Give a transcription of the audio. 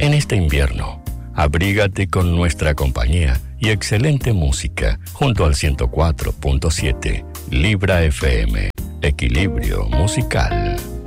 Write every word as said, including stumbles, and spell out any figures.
En este invierno, abrígate con nuestra compañía y excelente música junto al ciento cuatro punto siete Libra F M. Equilibrio musical.